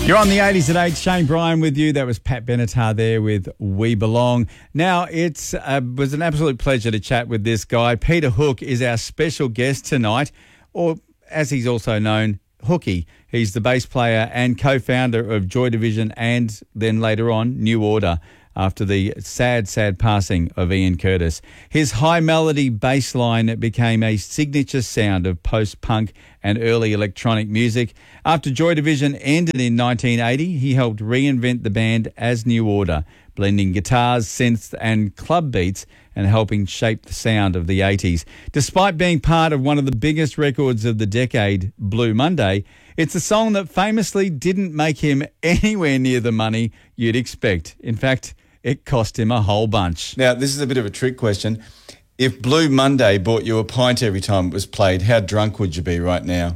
You're on the 80s at 8. Shane Bryan with you. That was Pat Benatar there with We Belong. Now, it was an absolute pleasure to chat with this guy. Peter Hook is our special guest tonight, or as he's also known, Hooky. He's the bass player and co-founder of Joy Division and then later on New Order after the sad passing of Ian Curtis. His high melody bass line became a signature sound of post-punk and early electronic music. After Joy Division ended in 1980, he helped reinvent the band as New Order, blending guitars, synths and club beats and helping shape the sound of the 80s. Despite being part of one of the biggest records of the decade, Blue Monday, it's a song that famously didn't make him anywhere near the money you'd expect. In fact, it cost him a whole bunch. Now, this is a bit of a trick question. If Blue Monday bought you a pint every time it was played, how drunk would you be right now?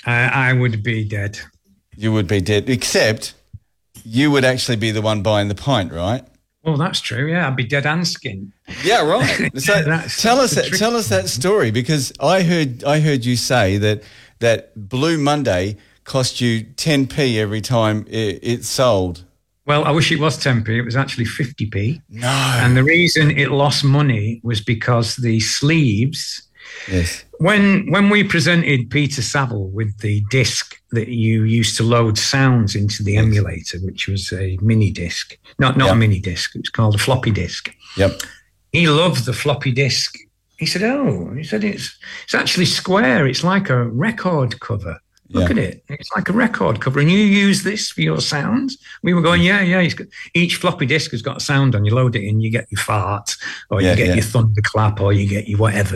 I would be dead. You would be dead, except you would actually be the one buying the pint, right? Well, that's true. Yeah, I'd be dead and skinned. Yeah, right. So tell us that story, because I heard you say that Blue Monday cost you 10p every time it sold. Well, I wish it was 10p. It was actually 50p. No. And the reason it lost money was because the sleeves. Yes. When we presented Peter Saville with the disc that you used to load sounds into the emulator, which was a mini disc, not a mini disc, it's called a floppy disk. Yep. He loved the floppy disk. He said, it's actually square. It's like a record cover. Look at it. It's like a record cover. And you use this for your sounds? We were going, yeah. Each floppy disk has got a sound on. You load it in, you get your fart, or you get your thunderclap, or you get your whatever,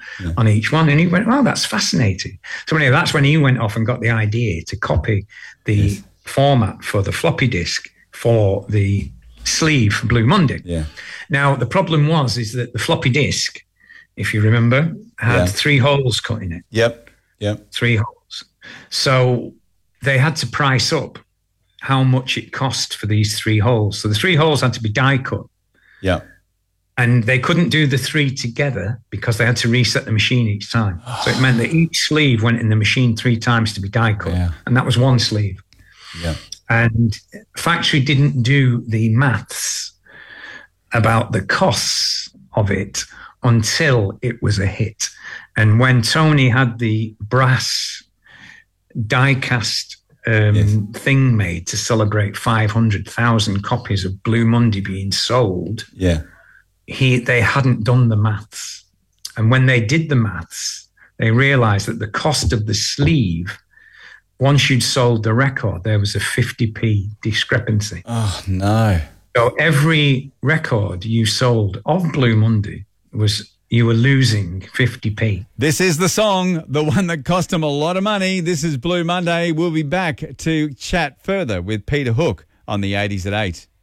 on each one. And he went, oh, that's fascinating. So anyway, that's when he went off and got the idea to copy the format for the floppy disk for the sleeve for Blue Monday. Yeah. Now, the problem is that the floppy disk, if you remember, had 3 holes cut in it. Yep. 3 holes. So they had to price up how much it cost for these 3 holes. So the 3 holes had to be die cut. Yeah. And they couldn't do the 3 together because they had to reset the machine each time. So it meant that each sleeve went in the machine 3 times to be die cut. Yeah. And that was one sleeve. Yeah. And factory didn't do the maths about the costs of it until it was a hit. And when Tony had the brass die-cast thing made to celebrate 500,000 copies of Blue Monday being sold, they hadn't done the maths. And when they did the maths, they realized that the cost of the sleeve, once you'd sold the record, there was a 50p discrepancy. Oh, no. So every record you sold of Blue Monday you were losing 50p. This is the song, the one that cost him a lot of money. This is Blue Monday. We'll be back to chat further with Peter Hook on the 80s at 8.